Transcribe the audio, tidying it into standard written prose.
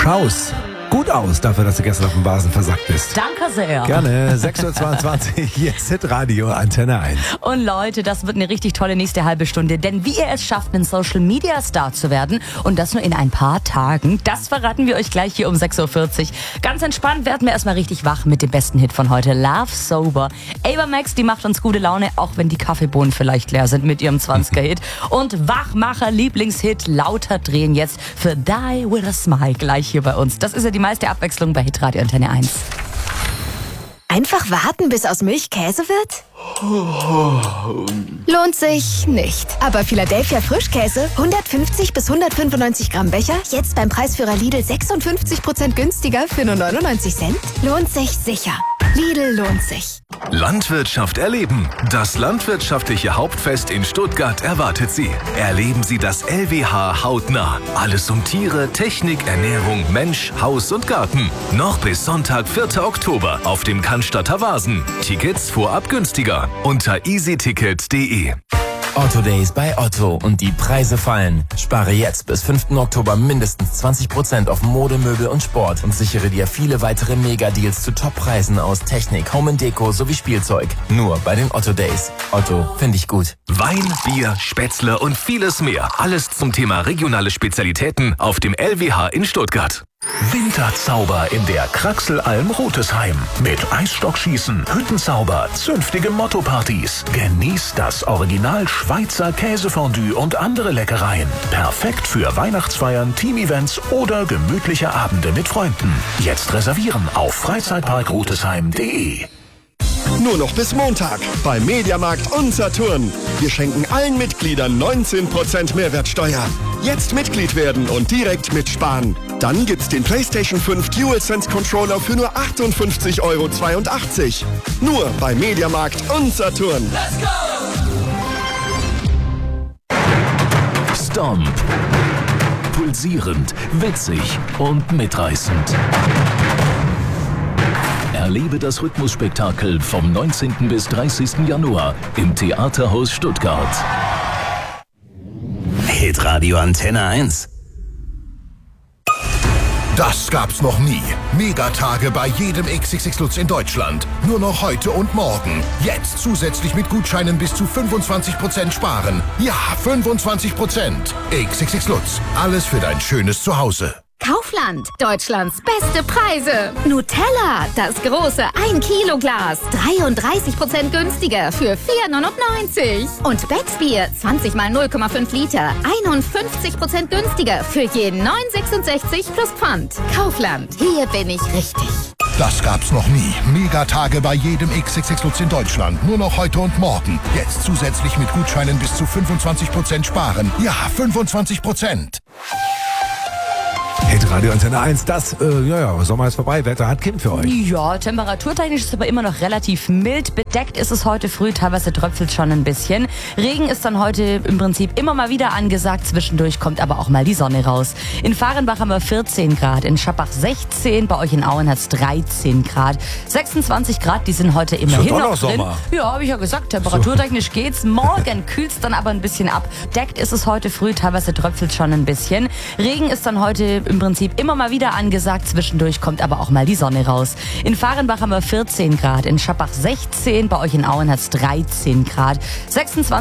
Schaust gut aus dafür, dass du gestern auf dem Basen versackt bist. Danke sehr. Gerne. 6.22 Uhr, hier ist Hitradio Antenne 1. Und Leute, das wird eine richtig tolle nächste halbe Stunde, denn wie ihr es schafft, ein Social-Media-Star zu werden und das nur in ein paar Tagen, das verraten wir euch gleich hier um 6.40 Uhr. Ganz entspannt werden wir erstmal richtig wach mit dem besten Hit von heute, Love Sober. Ava Max, die macht uns gute Laune, auch wenn die Kaffeebohnen vielleicht leer sind mit ihrem 20er-Hit. Und Wachmacher-Lieblingshit Lauter drehen jetzt für Die With A Smile gleich hier bei uns. Das ist ja die meiste Abwechslung bei Hitradio Antenne 1. Einfach warten, bis aus Milch Käse wird? Lohnt sich nicht. Aber Philadelphia Frischkäse, 150 bis 195 Gramm Becher, jetzt beim Preisführer Lidl 56% günstiger für nur 99 Cent? Lohnt sich sicher. Lidl lohnt sich. Landwirtschaft erleben. Das landwirtschaftliche Hauptfest in Stuttgart erwartet Sie. Erleben Sie das LWH hautnah. Alles um Tiere, Technik, Ernährung, Mensch, Haus und Garten. Noch bis Sonntag, 4. Oktober auf dem Cannstatter Vasen. Tickets vorab günstiger unter easyticket.de. Otto Days bei Otto und die Preise fallen. Spare jetzt bis 5. Oktober mindestens 20% auf Mode, Möbel und Sport und sichere dir viele weitere Mega-Deals zu Top-Preisen aus Technik, Home & Deko sowie Spielzeug. Nur bei den Otto Days. Otto, finde ich gut. Wein, Bier, Spätzle und vieles mehr. Alles zum Thema regionale Spezialitäten auf dem LWH in Stuttgart. Winterzauber in der Kraxelalm Rotesheim. Mit Eisstockschießen, Hüttenzauber, zünftige Motto-Partys. Genießt das Original Schweizer Käsefondue und andere Leckereien. Perfekt für Weihnachtsfeiern, Team-Events oder gemütliche Abende mit Freunden. Jetzt reservieren auf freizeitparkrotesheim.de. Nur noch bis Montag bei Mediamarkt und Saturn. Wir schenken allen Mitgliedern 19% Mehrwertsteuer. Jetzt Mitglied werden und direkt mitsparen. Dann gibt's den PlayStation 5 DualSense Controller für nur 58,82 €. Nur bei Mediamarkt und Saturn. Let's go! Stomp. Pulsierend, witzig und mitreißend. Erlebe das Rhythmusspektakel vom 19. bis 30. Januar im Theaterhaus Stuttgart. Hitradio Antenne 1. Das gab's noch nie. Megatage bei jedem XXX Lutz in Deutschland. Nur noch heute und morgen. Jetzt zusätzlich mit Gutscheinen bis zu 25% sparen. Ja, 25%. XXX Lutz. Alles für dein schönes Zuhause. Kaufland, Deutschlands beste Preise. Nutella, das große 1-Kilo-Glas, 33% günstiger für 4,99 €. Und Becksbier, 20 mal 0,5 Liter, 51% günstiger für je 9,66 plus Pfand. Kaufland, hier bin ich richtig. Das gab's noch nie. Megatage bei jedem XXX Lutz in Deutschland. Nur noch heute und morgen. Jetzt zusätzlich mit Gutscheinen bis zu 25% sparen. Ja, 25%. Hitradio Antenne 1, Sommer ist vorbei, Wetter hat Kim für euch. Ja, temperaturtechnisch ist es aber immer noch relativ mild. Bedeckt ist es heute früh, teilweise tröpfelt schon ein bisschen. Regen ist dann heute im Prinzip immer mal wieder angesagt. Zwischendurch kommt aber auch mal die Sonne raus. In Fahrenbach haben wir 14 Grad, in Schappach 16, bei euch in Auen hat es 13 Grad. 26 Grad, die sind heute immerhin doch noch drin. Sommer. Ja, habe ich ja gesagt, temperaturtechnisch geht's. Morgen kühlt's dann aber ein bisschen ab. Bedeckt ist es heute früh, teilweise tröpfelt schon ein bisschen. Regen ist dann heute im Prinzip immer mal wieder angesagt. Zwischendurch kommt aber auch mal die Sonne raus. In Fahrenbach haben wir 14 Grad, in Schappach 16, bei euch in Auen hat es 13 Grad. 26